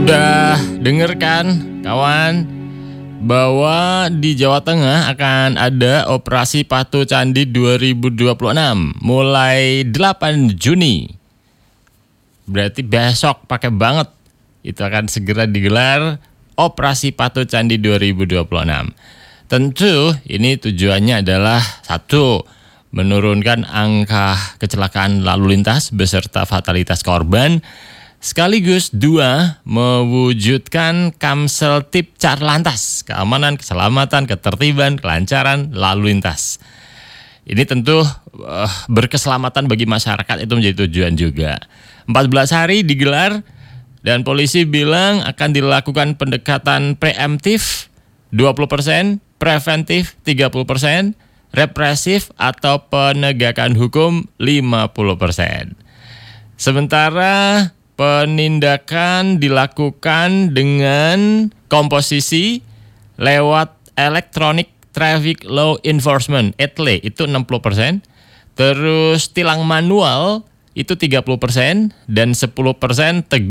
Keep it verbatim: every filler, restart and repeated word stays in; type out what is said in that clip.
Udah denger kan kawan, bahwa di Jawa Tengah akan ada operasi Patuh Candi dua ribu dua puluh enam mulai delapan Juni. Berarti besok pakai banget. Itu akan segera digelar operasi Patuh Candi dua ribu dua puluh enam. Tentu ini tujuannya adalah satu, menurunkan angka kecelakaan lalu lintas beserta fatalitas korban. Sekaligus dua, mewujudkan Kamsel Tip Carlantas, keamanan, keselamatan, ketertiban, kelancaran lalu lintas. Ini tentu uh, berkeselamatan bagi masyarakat itu menjadi tujuan juga. empat belas hari digelar dan polisi bilang akan dilakukan pendekatan preemptif dua puluh persen, preventif tiga puluh persen, represif atau penegakan hukum lima puluh persen. Sementara penindakan dilakukan dengan komposisi lewat Electronic Traffic Law Enforcement (E T L E) itu enam puluh persen, terus tilang manual itu tiga puluh persen dan sepuluh persen teguran